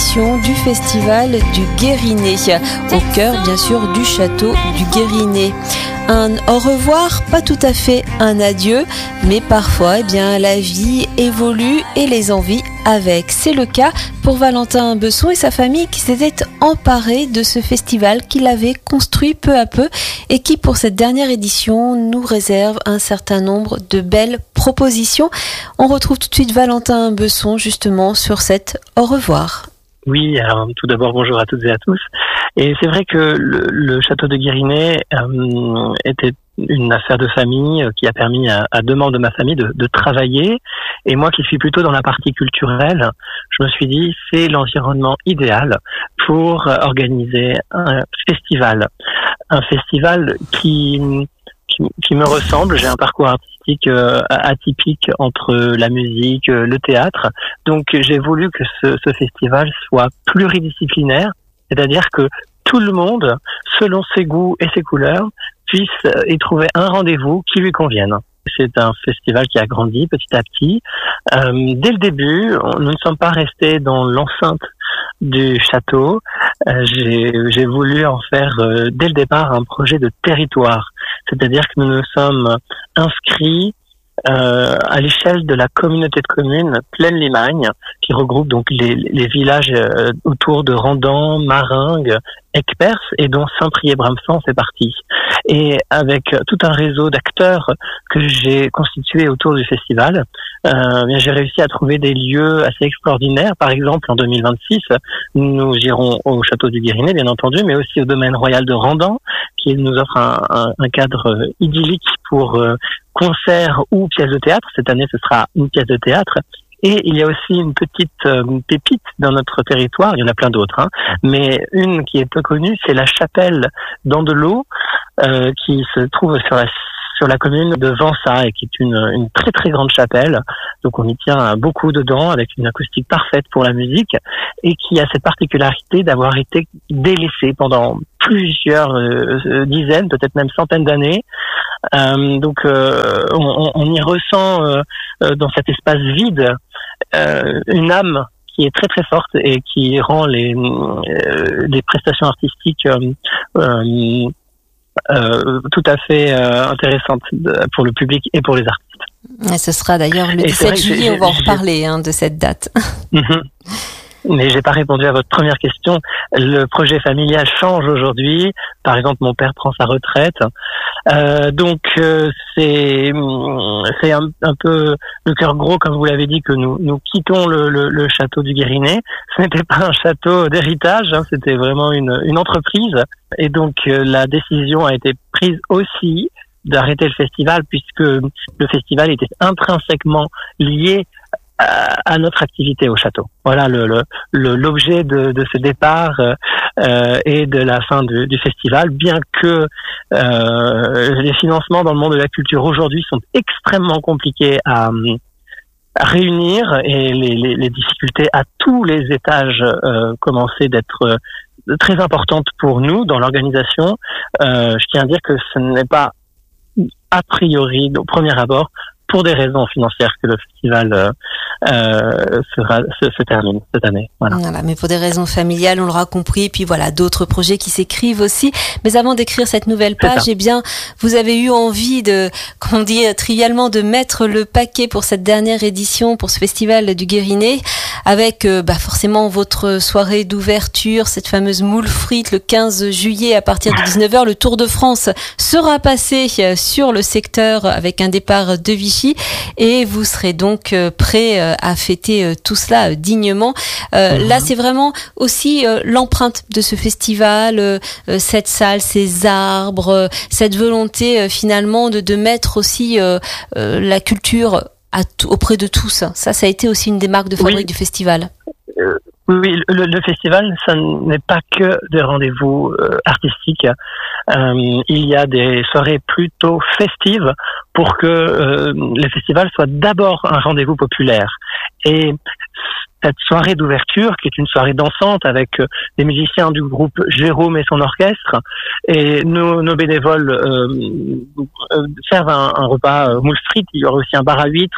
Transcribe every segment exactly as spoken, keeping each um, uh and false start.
édition du Festival du Guérinet, au cœur bien sûr du château du Guérinet. Un au revoir, pas tout à fait un adieu, mais parfois eh bien, la vie évolue et les envies avec. C'est le cas pour Valentin Besson et sa famille qui s'étaient emparés de ce festival qu'il avait construit peu à peu et qui pour cette dernière édition nous réserve un certain nombre de belles propositions. On retrouve tout de suite Valentin Besson justement sur cette au revoir. Oui, alors tout d'abord bonjour à toutes et à tous. Et c'est vrai que le, le château de Guérinet euh, était une affaire de famille qui a permis à, à deux membres de ma famille de, de travailler. Et moi qui suis plutôt dans la partie culturelle, je me suis dit c'est l'environnement idéal pour organiser un festival. Un festival qui, qui, qui me ressemble. J'ai un parcours artistique euh, atypique entre la musique, le théâtre. Donc j'ai voulu que ce, ce festival soit pluridisciplinaire, c'est-à-dire que tout le monde, selon ses goûts et ses couleurs, puisse y trouver un rendez-vous qui lui convienne. C'est un festival qui a grandi petit à petit. Euh, dès le début, on, nous ne sommes pas restés dans l'enceinte du château. Euh, j'ai, j'ai voulu en faire euh, dès le départ un projet de territoire, c'est-à-dire que nous nous sommes inscrits Euh, à l'échelle de la communauté de communes Plaine-Limagne, qui regroupe donc les, les villages euh, autour de Randan, Maringues, Aigueperse et dont Saint-Priest-Bramefant fait partie. Et avec tout un réseau d'acteurs que j'ai constitué autour du festival, euh, bien, j'ai réussi à trouver des lieux assez extraordinaires. Par exemple, en deux mille vingt-six, nous irons au château du Guérinet, bien entendu, mais aussi au domaine royal de Randan, qui nous offre un, un, un cadre idyllique pour euh, concert ou pièce de théâtre. Cette année, ce sera une pièce de théâtre. Et il y a aussi une petite euh, pépite dans notre territoire, il y en a plein d'autres, hein, mais une qui est peu connue, c'est la chapelle d'Andelot, euh, qui se trouve sur la sur la commune de Vansa et qui est une, une très très grande chapelle. Donc on y tient beaucoup dedans avec une acoustique parfaite pour la musique et qui a cette particularité d'avoir été délaissée pendant plusieurs euh, dizaines, peut-être même centaines d'années. Euh, donc euh, on, on y ressent euh, dans cet espace vide euh, une âme qui est très très forte et qui rend les, euh, les prestations artistiques euh, euh, Euh, tout à fait euh, intéressante pour le public et pour les artistes. Et ce sera d'ailleurs le dix-sept juillet, on va en reparler hein, de cette date. Mm-hmm. Mais j'ai pas répondu à votre première question. Le projet familial change aujourd'hui. Par exemple, mon père prend sa retraite. Euh, donc euh, c'est c'est un, un peu le cœur gros, comme vous l'avez dit, que nous nous quittons le, le, le château du Guérinet. Ce n'était pas un château d'héritage, hein, c'était vraiment une une entreprise. Et donc euh, la décision a été prise aussi d'arrêter le festival puisque le festival était intrinsèquement lié à notre activité au château. Voilà le, le, le l'objet de, de ce départ euh, et de la fin du, du festival, bien que euh, les financements dans le monde de la culture aujourd'hui sont extrêmement compliqués à, à réunir et les, les, les difficultés à tous les étages euh, commençaient d'être euh, très importantes pour nous dans l'organisation. Euh, je tiens à dire que ce n'est pas a priori au premier abord pour des raisons financières que le festival euh, euh, sera, se, se termine cette année. Voilà. Voilà, mais pour des raisons familiales, on l'aura compris, et puis voilà, d'autres projets qui s'écrivent aussi. Mais avant d'écrire cette nouvelle page, eh bien, vous avez eu envie de, comment on dit trivialement, de mettre le paquet pour cette dernière édition, pour ce festival du Guérinet, avec euh, bah, forcément votre soirée d'ouverture, cette fameuse moule frite le quinze juillet à partir de dix-neuf heures. Le Tour de France sera passé sur le secteur avec un départ de Vichy. Et vous serez donc euh, prêt euh, à fêter euh, tout cela euh, dignement. Euh, mmh. Là, c'est vraiment aussi euh, l'empreinte de ce festival, euh, cette salle, ces arbres, euh, cette volonté euh, finalement de, de mettre aussi euh, euh, la culture à t- auprès de tous. Ça, ça a été aussi une des marques de fabrique oui. du festival. Euh... Oui, le, le festival, ça n'est pas que des rendez-vous euh, artistiques. Euh, il y a des soirées plutôt festives pour que euh, le festival soit d'abord un rendez-vous populaire. Et cette soirée d'ouverture, qui est une soirée dansante avec euh, les musiciens du groupe Jérôme et son orchestre, et nos, nos bénévoles euh, euh, servent un, un repas euh, moule frite. Il y aura aussi un bar à huîtres,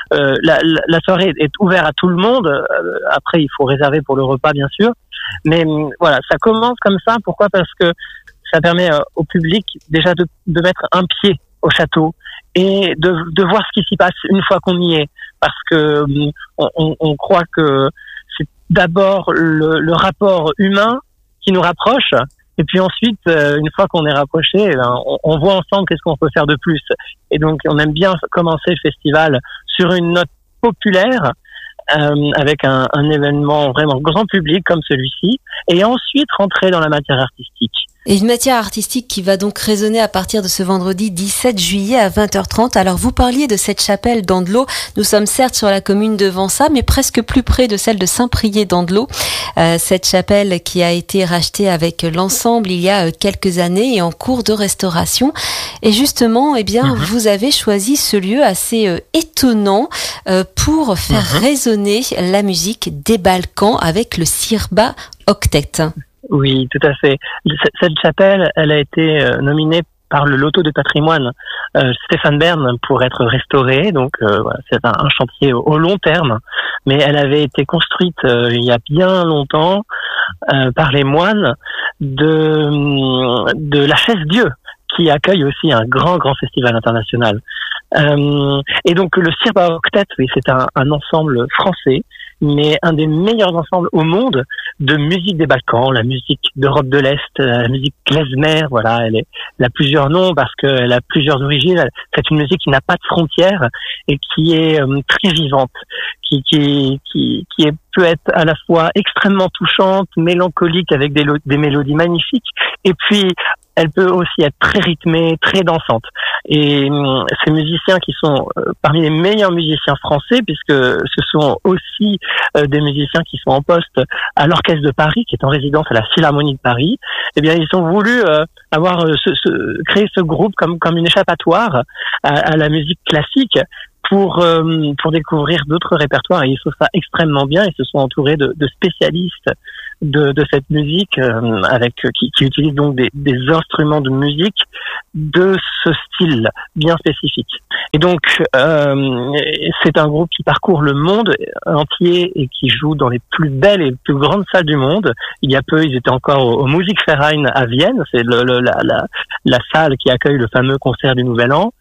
euh, la, la, la soirée est ouverte à tout le monde. Euh, après, il faut réserver pour le repas, bien sûr. Mais euh, voilà, ça commence comme ça. Pourquoi ? Parce que ça permet euh, au public déjà de, de mettre un pied au château et de, de voir ce qui s'y passe une fois qu'on y est. Parce que euh, on, on croit que c'est d'abord le, le rapport humain qui nous rapproche. Et puis ensuite, euh, une fois qu'on est rapproché, ben, on, on voit ensemble qu'est-ce qu'on peut faire de plus. Et donc, on aime bien commencer le festival sur une note populaire, euh, avec un, un événement vraiment grand public comme celui-ci, et ensuite rentrer dans la matière artistique. Et une matière artistique qui va donc résonner à partir de ce vendredi dix-sept juillet à vingt heures trente. Alors vous parliez de cette chapelle d'Andelot. Nous sommes certes sur la commune de Vensat, mais presque plus près de celle de Saint-Priest d'Andelot. Euh, cette chapelle qui a été rachetée avec l'ensemble il y a quelques années et en cours de restauration. Et justement, eh bien, mmh. vous avez choisi ce lieu assez euh, étonnant euh, pour faire mmh. résonner la musique des Balkans avec le Sirba Octet. Oui, tout à fait. Cette chapelle, elle a été nominée par le Loto de patrimoine euh, Stéphane Bern pour être restaurée. Donc euh, voilà, c'est un, un chantier au, au long terme. Mais elle avait été construite euh, il y a bien longtemps euh, par les moines de, de la Chaise-Dieu, qui accueille aussi un grand, grand festival international. Euh, et donc le Sirba Octet, oui, c'est un, un ensemble français, mais un des meilleurs ensembles au monde de musique des Balkans, la musique d'Europe de l'Est, la musique klezmer, voilà, elle, est, elle a plusieurs noms parce qu'elle a plusieurs origines. C'est une musique qui n'a pas de frontières et qui est euh, très vivante, qui, qui, qui, qui est, peut être à la fois extrêmement touchante, mélancolique avec des, des mélodies magnifiques, et puis elle peut aussi être très rythmée, très dansante. Et euh, ces musiciens qui sont euh, parmi les meilleurs musiciens français, puisque ce sont aussi euh, des musiciens qui sont en poste à l'Orchestre de Paris, qui est en résidence à la Philharmonie de Paris, eh bien ils ont voulu euh, avoir euh, ce, ce, créer ce groupe comme comme une échappatoire à, à la musique classique, pour euh, pour découvrir d'autres répertoires, et ils font ça extrêmement bien. Ils se sont entourés de, de spécialistes de, de cette musique, euh, avec qui, qui utilisent donc des, des instruments de musique de ce style bien spécifique. Et donc euh, c'est un groupe qui parcourt le monde entier et qui joue dans les plus belles et les plus grandes salles du monde. Il y a peu, ils étaient encore au, au Musikverein à Vienne, c'est le, le, la, la, la salle qui accueille le fameux concert du Nouvel An.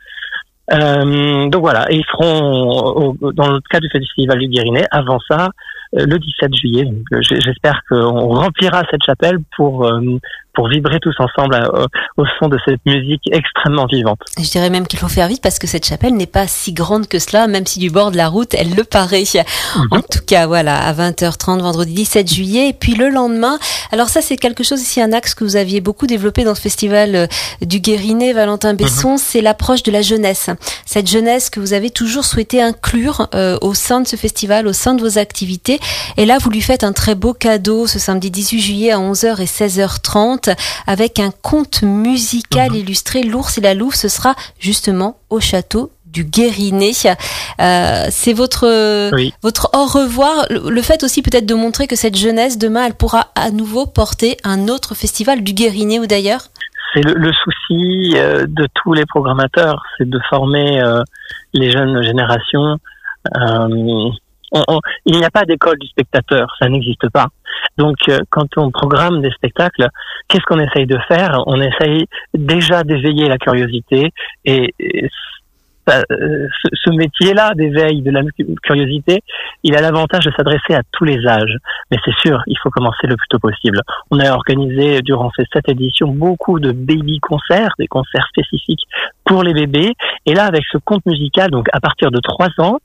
Euh, donc voilà, et ils seront au, dans le cadre du Festival du Guérinet, avant ça, euh, le dix-sept juillet. Donc, euh, j'espère qu'on remplira cette chapelle pour euh, pour vibrer tous ensemble euh, au son de cette musique extrêmement vivante. Je dirais même qu'il faut faire vite parce que cette chapelle n'est pas si grande que cela, même si du bord de la route, elle le paraît. Mm-hmm. En tout cas, voilà, à vingt heures trente, vendredi dix-sept juillet. Et puis le lendemain, alors ça, c'est quelque chose ici, un axe que vous aviez beaucoup développé dans ce festival du Guérinet, Valentin Besson, mm-hmm. c'est l'approche de la jeunesse. Cette jeunesse que vous avez toujours souhaité inclure euh, au sein de ce festival, au sein de vos activités. Et là, vous lui faites un très beau cadeau ce samedi dix-huit juillet à onze heures et seize heures trente avec un conte musical mmh. illustré, L'ours et la louve. Ce sera justement au château du Guérinet. Euh, c'est votre oui. votre au revoir. Le, le fait aussi peut-être de montrer que cette jeunesse, demain, elle pourra à nouveau porter un autre festival du Guérinet ou d'ailleurs. C'est le, le souci euh, de tous les programmateurs, c'est de former euh, les jeunes générations. Euh, on, on, il n'y a pas d'école du spectateur, ça n'existe pas. Donc, euh, quand on programme des spectacles, qu'est-ce qu'on essaye de faire ? On essaye déjà d'éveiller la curiosité, et, et ça, euh, ce, ce métier-là d'éveil de la curiosité, il a l'avantage de s'adresser à tous les âges. Mais c'est sûr, il faut commencer le plus tôt possible. On a organisé durant ces sept éditions beaucoup de baby concerts, des concerts spécifiques pour les bébés. Et là, avec ce conte musical, donc à partir de trois ans,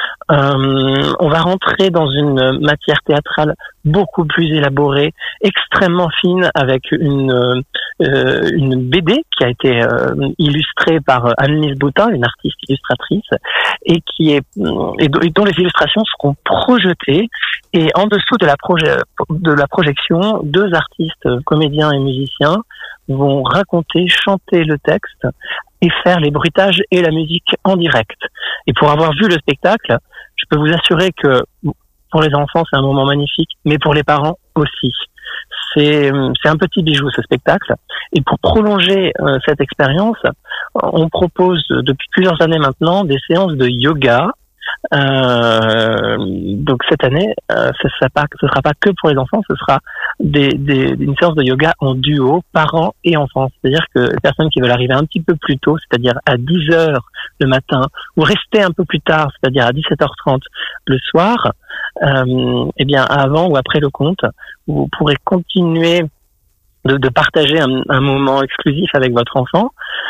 Euh, on va rentrer dans une matière théâtrale beaucoup plus élaborée, extrêmement fine, avec une euh, une B D qui a été euh, illustrée par Annelise Boutin, une artiste illustratrice, et qui est et dont les illustrations seront projetées. Et en dessous de la proje- de la projection, deux artistes, comédiens et musiciens, vont raconter, chanter le texte et faire les bruitages et la musique en direct. Et pour avoir vu le spectacle, je peux vous assurer que pour les enfants, c'est un moment magnifique, mais pour les parents aussi. C'est, c'est un petit bijou, ce spectacle. Et pour prolonger euh, cette expérience, on propose depuis plusieurs années maintenant des séances de yoga Euh, donc cette année, euh, ce sera pas, ce sera pas que pour les enfants, ce sera des, des, une séance de yoga en duo, parents et enfants. C'est-à-dire que les personnes qui veulent arriver un petit peu plus tôt, c'est-à-dire à dix heures le matin, ou rester un peu plus tard, c'est-à-dire à dix-sept heures trente le soir, euh, eh bien avant ou après le conte, vous pourrez continuer de, de partager un, un moment exclusif avec votre enfant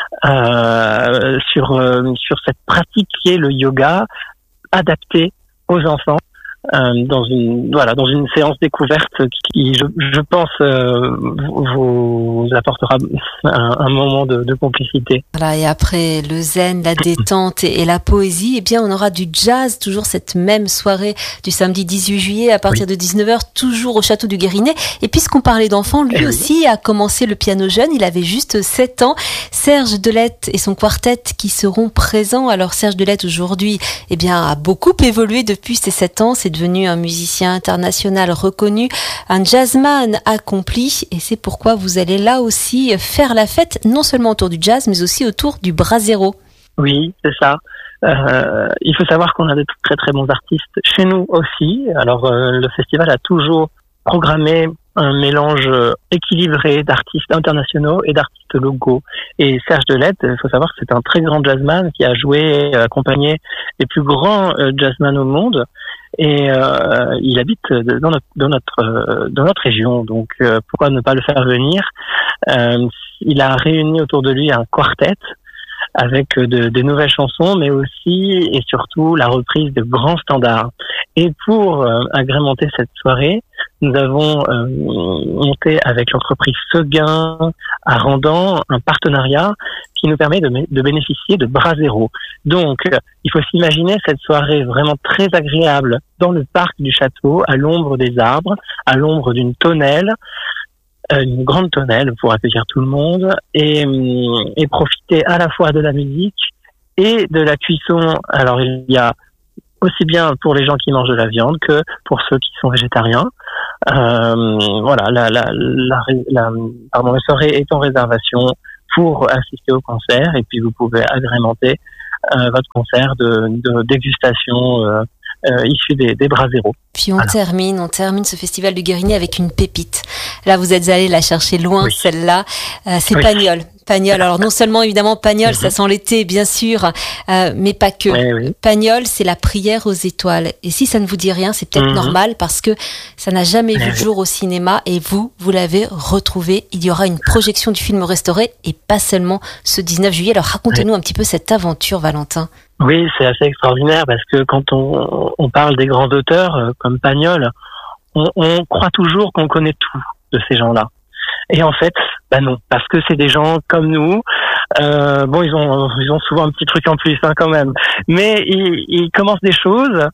euh, sur euh, sur cette pratique qui est le yoga adapté aux enfants. Euh, dans une voilà dans une séance découverte qui je, je pense euh, vous, vous apportera un, un moment de, de complicité. Voilà, et après le zen, la détente et, et la poésie, eh bien on aura du jazz, toujours cette même soirée du samedi dix-huit juillet à partir oui. de dix-neuf heures, toujours au château du Guérinet. Et puisqu'on parlait d'enfants, lui eh aussi oui. a commencé le piano jeune, il avait juste sept ans. Serge Delette et son quartet qui seront présents. Alors Serge Delette aujourd'hui eh bien a beaucoup évolué depuis ses sept ans, c'est devenu un musicien international reconnu, un jazzman accompli, et c'est pourquoi vous allez là aussi faire la fête, non seulement autour du jazz, mais aussi autour du brasero. Oui, c'est ça. Euh, il faut savoir qu'on a de très très bons artistes chez nous aussi. Alors euh, le festival a toujours programmé un mélange équilibré d'artistes internationaux et d'artistes locaux. Et Serge Delette, il faut savoir que c'est un très grand jazzman qui a joué, accompagné les plus grands jazzman au monde. Et euh, il habite dans notre dans notre dans notre région, donc euh, pourquoi ne pas le faire venir. Euh, il a réuni autour de lui un quartet avec de, de nouvelles chansons, mais aussi et surtout la reprise de grands standards. Et pour euh, agrémenter cette soirée, nous avons euh, monté avec l'entreprise Seguin à Randan un partenariat qui nous permet de, de bénéficier de Brasero. Donc, il faut s'imaginer cette soirée vraiment très agréable dans le parc du château, à l'ombre des arbres, à l'ombre d'une tonnelle, une grande tonnelle pour accueillir tout le monde et, et profiter à la fois de la musique et de la cuisson. Alors, il y a aussi bien pour les gens qui mangent de la viande que pour ceux qui sont végétariens. Euh, voilà, la, la, la, la, pardon, la soirée est en réservation pour assister au concert et puis vous pouvez agrémenter euh, votre concert de, de dégustation euh, euh, issu des, des Brasero. Puis on voilà. termine, on termine ce festival du Guérinet avec une pépite. Là, vous êtes allé la chercher loin, oui. celle-là. Euh, c'est oui. Pagnol. Pagnol. Alors non seulement évidemment Pagnol, mm-hmm. ça sent l'été bien sûr, euh, mais pas que. Oui, oui. Pagnol, c'est la prière aux étoiles. Et si ça ne vous dit rien, c'est peut-être mm-hmm. normal parce que ça n'a jamais oui. vu le jour au cinéma et vous, vous l'avez retrouvé. Il y aura une projection du film restauré et pas seulement ce dix-neuf juillet. Alors racontez-nous oui. un petit peu cette aventure, Valentin. Oui, c'est assez extraordinaire parce que quand on, on parle des grands auteurs euh, comme Pagnol, on, on croit toujours qu'on connaît tout de ces gens-là. Et en fait, bah non, parce que c'est des gens comme nous. Euh, bon, ils ont ils ont souvent un petit truc en plus hein, quand même, mais ils, ils commencent des choses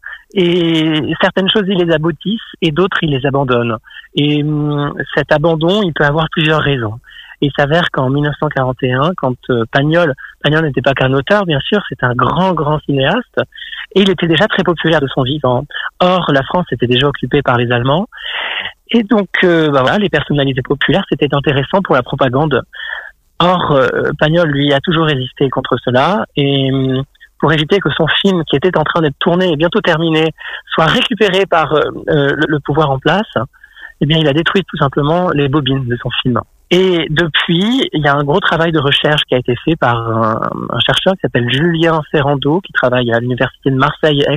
et certaines choses ils les aboutissent et d'autres ils les abandonnent. Et hum, cet abandon, il peut avoir plusieurs raisons. Et il s'avère qu'en dix-neuf cent quarante et un, quand euh, Pagnol, Pagnol n'était pas qu'un auteur, bien sûr, c'est un grand, grand cinéaste, et il était déjà très populaire de son vivant. Or, la France était déjà occupée par les Allemands, et donc, euh, bah voilà, les personnalités populaires, c'était intéressant pour la propagande. Or, euh, Pagnol, lui, a toujours résisté contre cela, et euh, pour éviter que son film, qui était en train d'être tourné et bientôt terminé, soit récupéré par euh, le, le pouvoir en place, eh bien, il a détruit tout simplement les bobines de son film. Et depuis, il y a un gros travail de recherche qui a été fait par un, un chercheur qui s'appelle Julien Ferrando, qui travaille à l'université de Marseille-Aix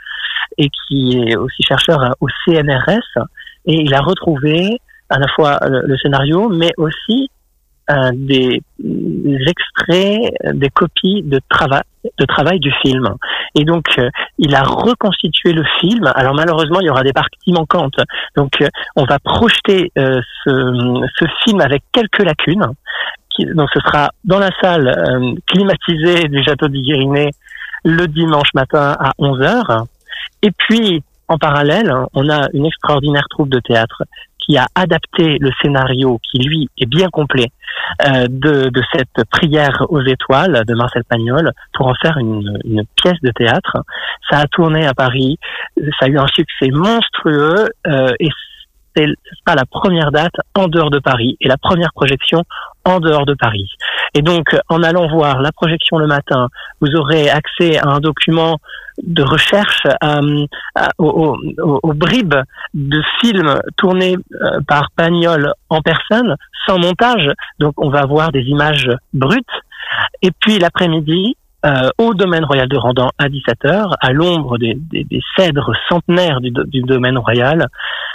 et qui est aussi chercheur au C N R S. Et il a retrouvé à la fois le, le scénario, mais aussi euh, des, des extraits, des copies de travail, de travail du film. Et donc, euh, il a reconstitué le film. Alors malheureusement, il y aura des parties manquantes. Donc, euh, on va projeter euh, ce, ce film avec quelques lacunes. Qui, donc, ce sera dans la salle euh, climatisée du Château du Guérinet le dimanche matin à onze heures. Et puis, en parallèle, on a une extraordinaire troupe de théâtre qui a adapté le scénario, qui lui est bien complet, euh, de, de cette prière aux étoiles de Marcel Pagnol pour en faire une, une pièce de théâtre. Ça a tourné à Paris, ça a eu un succès monstrueux euh, et c'est, ce sera la première date en dehors de Paris et la première projection en dehors de Paris. Et donc, en allant voir la projection le matin, vous aurez accès à un document de recherche euh, à, aux, aux, aux bribes de films tournés euh, par Pagnol en personne, sans montage. Donc, on va avoir des images brutes. Et puis, l'après-midi, euh, au domaine royal de Randan à dix-sept heures, à l'ombre des, des, des cèdres centenaires du, du domaine royal,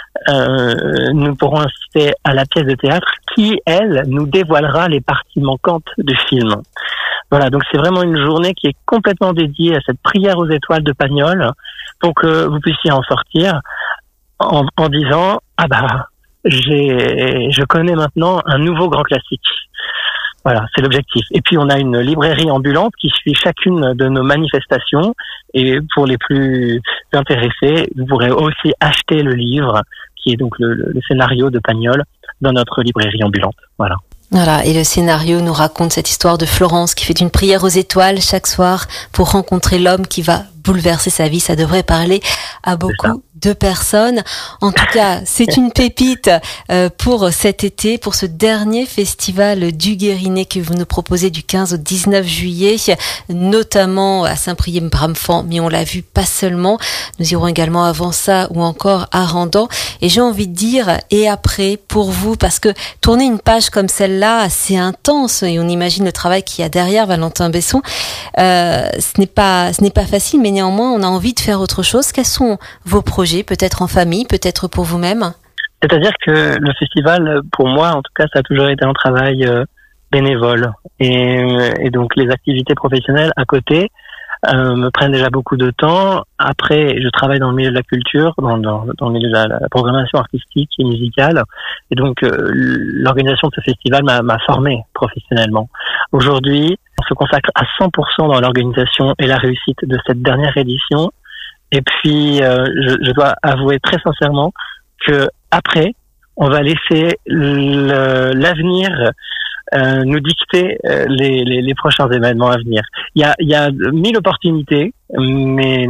euh, nous pourrons assister à la pièce de théâtre qui, elle, nous dévoilera les parties manquantes du film. Voilà, donc c'est vraiment une journée qui est complètement dédiée à cette prière aux étoiles de Pagnol pour que vous puissiez en sortir en, en disant « Ah bah, j'ai, je connais maintenant un nouveau grand classique ». Voilà, c'est l'objectif. Et puis on a une librairie ambulante qui suit chacune de nos manifestations. Et pour les plus intéressés, vous pourrez aussi acheter le livre, qui est donc le, le scénario de Pagnol, dans notre librairie ambulante. Voilà. Voilà, et le scénario nous raconte cette histoire de Florence qui fait une prière aux étoiles chaque soir pour rencontrer l'homme qui va bouleverser sa vie. Ça devrait parler à beaucoup de personnes. En tout cas, c'est une pépite euh, pour cet été, pour ce dernier festival du Guérinet que vous nous proposez du quinze au dix-neuf juillet, notamment à Saint-Priest-Bramfant, mais on l'a vu pas seulement. Nous irons également avant ça ou encore à Randan. Et j'ai envie de dire, et après, pour vous, parce que tourner une page comme celle-là, c'est intense et on imagine le travail qu'il y a derrière, Valentin Besson. Euh, ce n'est pas, ce n'est pas facile, mais néanmoins, on a envie de faire autre chose. Quels sont vos projets? Peut-être en famille, peut-être pour vous-même? C'est-à-dire que le festival, pour moi, en tout cas, ça a toujours été un travail euh, bénévole. Et, et donc, les activités professionnelles à côté euh, me prennent déjà beaucoup de temps. Après, je travaille dans le milieu de la culture, dans, dans, dans le milieu de la, la programmation artistique et musicale. Et donc, euh, l'organisation de ce festival m'a, m'a formé professionnellement. Aujourd'hui, on se consacre à cent pour cent dans l'organisation et la réussite de cette dernière édition. Et puis, euh, je, je dois avouer très sincèrement que après, on va laisser le, l'avenir euh, nous dicter euh, les, les, les prochains événements à venir. Il y a, il y a mille opportunités, mais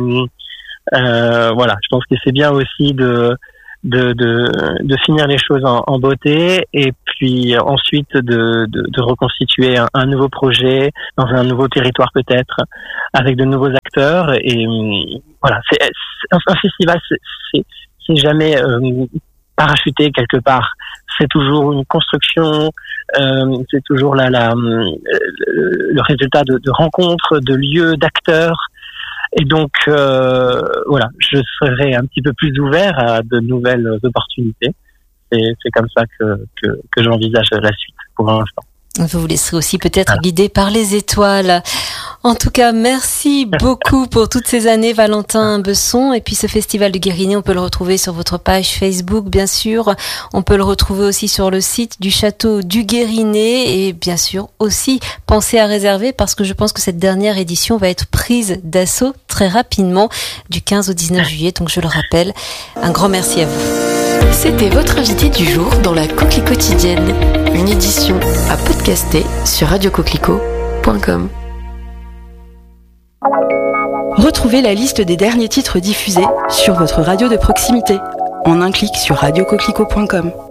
euh, voilà, je pense que c'est bien aussi de de de, de finir les choses en, en beauté et puis ensuite de de, de reconstituer un, un nouveau projet dans un nouveau territoire peut-être avec de nouveaux acteurs et voilà, c'est, c'est un festival, c'est, c'est, c'est jamais euh, parachuté quelque part. C'est toujours une construction, euh, c'est toujours la, la, le, le résultat de, de rencontres, de lieux, d'acteurs. Et donc, euh, voilà, je serai un petit peu plus ouvert à de nouvelles opportunités. Et c'est comme ça que, que, que j'envisage la suite pour l'instant. Vous vous laisserez aussi peut-être voilà. guider par les étoiles. En tout cas, merci beaucoup pour toutes ces années, Valentin Besson. Et puis ce festival du Guérinet, on peut le retrouver sur votre page Facebook, bien sûr. On peut le retrouver aussi sur le site du château du Guérinet. Et bien sûr, aussi, pensez à réserver parce que je pense que cette dernière édition va être prise d'assaut très rapidement du quinze au dix-neuf juillet. Donc je le rappelle, un grand merci à vous. C'était votre invité du jour dans la Coquelicot quotidienne, une édition à podcaster sur radio coquelicot point com. Retrouvez la liste des derniers titres diffusés sur votre radio de proximité en un clic sur radio coquelicot point com.